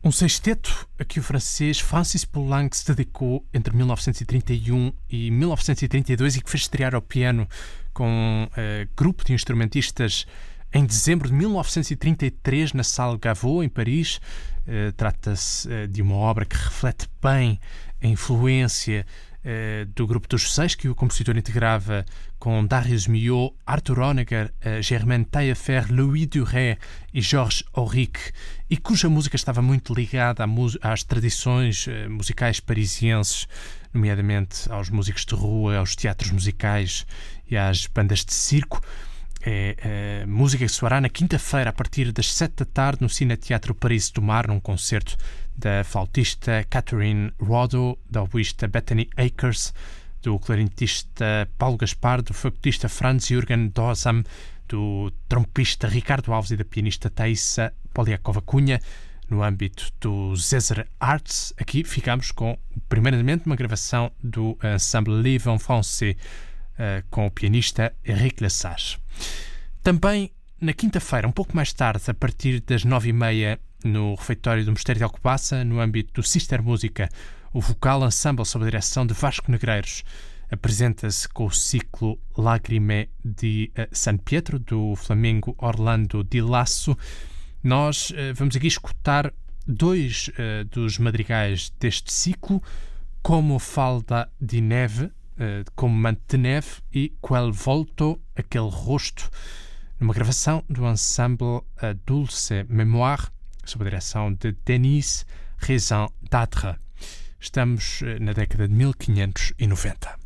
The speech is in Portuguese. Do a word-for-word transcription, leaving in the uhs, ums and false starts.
Um sexteto a que o francês Francis Poulenc se dedicou entre mil novecentos e trinta e um e mil novecentos e trinta e dois e que fez estrear ao piano com um uh, grupo de instrumentistas em dezembro de mil novecentos e trinta e três na Salle Gaveau, em Paris. Uh, trata-se uh, de uma obra que reflete bem a influência uh, do grupo dos Seis, que o compositor integrava com Darius Milhaud, Arthur Honegger, uh, Germaine Taillefer, Louis Duret e Georges Auric, e cuja música estava muito ligada às tradições uh, musicais parisienses, nomeadamente aos músicos de rua, aos teatros musicais e às bandas de circo. É a música que soará na quinta-feira a partir das sete da tarde no Cine Teatro Paris do Mar, num concerto da flautista Catherine Rodo, da oboísta Bethany Akers, do clarinetista Paulo Gaspar, do fagotista Franz Jürgen Dosam, do trompista Ricardo Alves e da pianista Thaisa Poliakova Cunha, no âmbito do César Arts. Aqui ficamos com, primeiramente, uma gravação do Ensemble Les Vents Français, Uh, com o pianista Henrique Lessage. Também na quinta-feira, um pouco mais tarde, a partir das nove e meia, no refeitório do Mosteiro de Alcobaça, no âmbito do Sister Música, o Vocal Ensemble, sob a direção de Vasco Negreiros, apresenta-se com o ciclo Lagrime di uh, San Pietro, do Flamengo Orlando Di Lasso. Nós uh, vamos aqui escutar dois uh, dos madrigais deste ciclo, Como Falda di Neve, Como Manto de Neve, e Quel Volto, Aquele Rosto, numa gravação do ensemble Dulce Mémoire, sob a direção de Denise Raison d'Atre. Estamos na década de mil quinhentos e noventa.